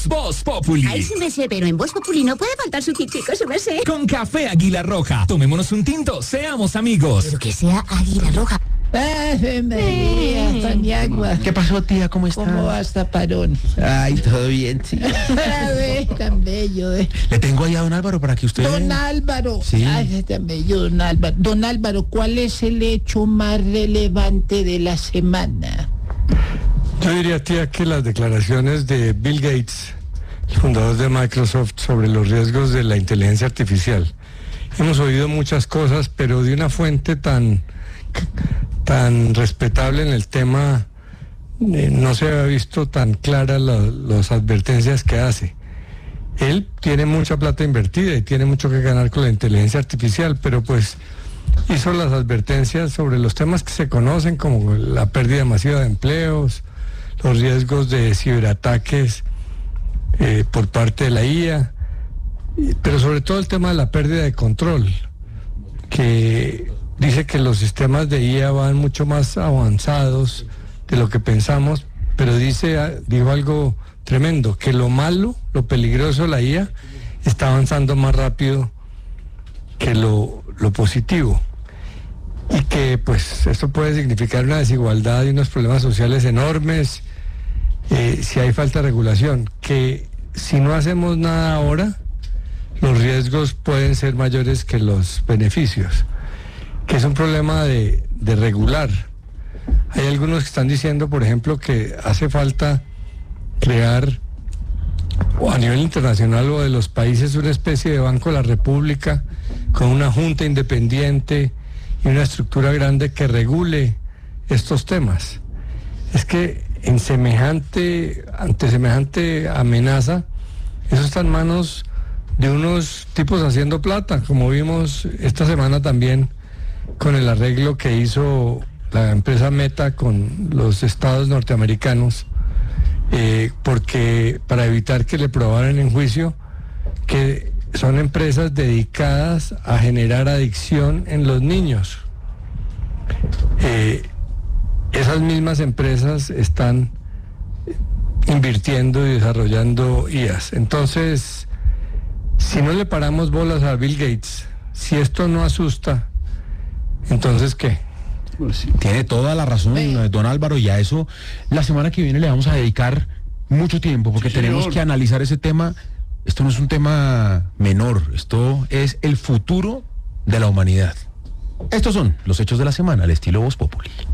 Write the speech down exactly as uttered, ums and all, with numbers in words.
Voz Populi. Ay, sí me sé, pero en Voz Populi no puede faltar su kitico, sí me sé. Con café Águila Roja. Tomémonos un tinto, seamos amigos. Pero que sea Águila Roja. ¡Ave María, Paniagua! ¿Qué pasó, tía? ¿Cómo está? ¿Cómo va esta parón? Ay, todo bien, sí. A ver, tan bello, eh. Le tengo ahí a don Álvaro para que usted... Don Álvaro. Sí. Ay, tan bello, don Álvaro. Don Álvaro, ¿cuál es el hecho más relevante de la semana? Yo diría, tía, que las declaraciones de Bill Gates, el fundador de Microsoft, sobre los riesgos de la inteligencia artificial. Hemos oído muchas cosas, pero de una fuente tan... tan respetable en el tema, eh, no se había visto tan claras las advertencias que hace. Él tiene mucha plata invertida y tiene mucho que ganar con la inteligencia artificial, pero pues hizo las advertencias sobre los temas que se conocen, como la pérdida masiva de empleos, los riesgos de ciberataques eh, por parte de la I A, pero sobre todo el tema de la pérdida de control, que dice que los sistemas de I A van mucho más avanzados de lo que pensamos, pero dice, dijo algo tremendo, que lo malo, lo peligroso de la I A está avanzando más rápido que lo, lo positivo. Y que pues esto puede significar una desigualdad y unos problemas sociales enormes eh, si hay falta de regulación, que si no hacemos nada ahora, los riesgos pueden ser mayores que los beneficios, que es un problema de, de regular. Hay algunos que están diciendo, por ejemplo, que hace falta crear, o a nivel internacional o de los países, una especie de Banco de la República con una junta independiente y una estructura grande que regule estos temas. Es que en semejante, ante semejante amenaza, eso está en manos de unos tipos haciendo plata, como vimos esta semana también con el arreglo que hizo la empresa Meta con los estados norteamericanos, eh, porque para evitar que le probaran en juicio que son empresas dedicadas a generar adicción en los niños. Eh, esas mismas empresas están invirtiendo y desarrollando I As. Entonces, si no le paramos bolas a Bill Gates, si esto no asusta, entonces ¿qué? Pues sí. Tiene toda la razón, eh. don Álvaro, y a eso la semana que viene le vamos a dedicar mucho tiempo, porque sí, tenemos señor. que analizar ese tema. Esto no es un tema menor, esto es el futuro de la humanidad. Estos son los hechos de la semana, al estilo Voz Populi.